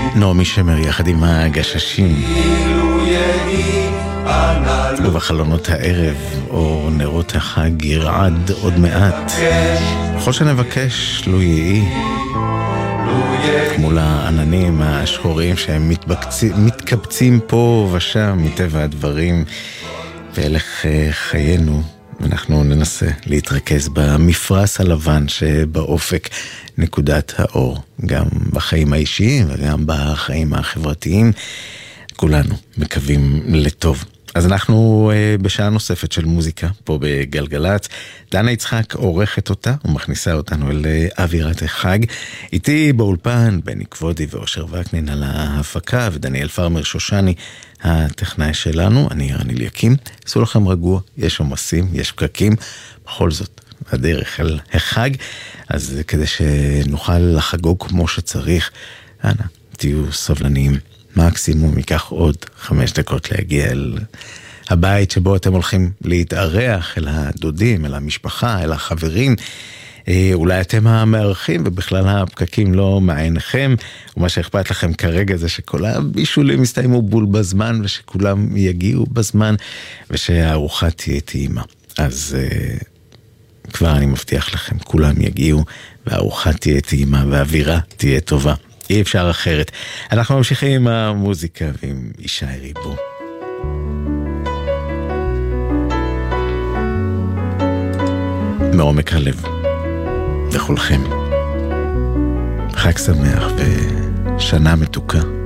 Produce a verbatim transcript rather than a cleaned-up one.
נעמי שמר יחד עם הגששים ובחלונות הערב או נרות החג ירעד עוד מעט בכל שנבקש לו יהי מול העננים השחורים שהם מתקבצים פה ושם מטבע הדברים והלך חיינו ואנחנו ננסה להתרכז במפרס הלבן שבאופק נקודת האור, גם בחיים האישיים וגם בחיים החברתיים, כולנו מקווים לטוב. אז אנחנו בשעה נוספת של מוזיקה פה בגלגלת, דנה יצחק עורכת אותה ומכניסה אותנו אל אווירת החג, איתי באולפן בני כבודי ואושר וקנין על ההפקה ודניאל פרמר שושני הטכנאי שלנו, אני רני ליקים, עשו לכם רגוע, יש עומסים, יש פקקים, בכל זאת הדרך אל החג, אז כדי שנוכל לחגוג כמו שצריך, אנא, תהיו סבלניים. מקסימום ייקח עוד חמש דקות להגיע אל הבית שבו אתם הולכים להתארח, אל הדודים, אל המשפחה, אל החברים. אולי אתם המארחים ובכלל הפקקים לא מעיניכם, ומה שאכפת לכם כרגע זה שכל הבישולים יסתיימו בול בזמן, ושכולם יגיעו בזמן, ושהארוחה תהיה טעימה. אז כבר אני מבטיח לכם, כולם יגיעו, והארוחה תהיה טעימה, והאווירה תהיה טובה. אי אפשר אחרת. אנחנו ממשיכים עם המוזיקה ועם ישי ריבו. מעומק הלב לכולכם. חג שמח ושנה מתוקה.